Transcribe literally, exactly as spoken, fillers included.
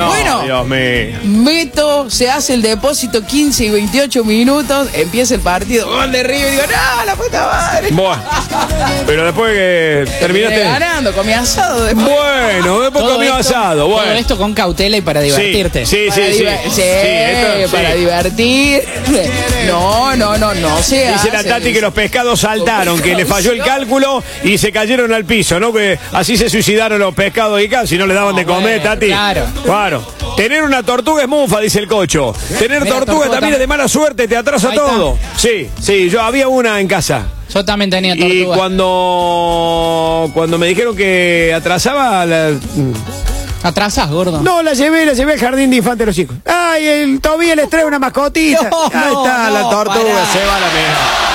No, bueno, Dios mío. meto, se hace el depósito quince y veintiocho minutos, empieza el partido, gol de River, y digo, no, la puta madre. Bueno, pero después que terminaste ganando, comí asado después. Bueno, después Todo comió esto- asado. Bueno. Todo esto con cautela y para divertirte. Sí, sí, Para sí. sí. diver- sí, Sí, esto- para sí. divertir. No, no, no, no se Dice la hace Tati que eso. los pescados saltaron, que le falló el cálculo y se cayeron al piso, ¿no? Que así se suicidaron los pescados y casi no le daban de comer, bueno, Tati. claro. Claro. Tener una tortuga es mufa, dice el Cocho. Tener Mira, tortuga tortuga también es de mala suerte, te atrasa Ahí está. todo. Sí, sí, yo había una en casa. Yo también tenía Y tortuga. cuando cuando me dijeron que atrasaba, la- Atrasás, gordo. no, la llevé, la llevé al jardín de infantes de los chicos. Ay, el Tobías les trae una mascotita. No, Ahí no, está, la no, tortuga, pará. se va a la mierda.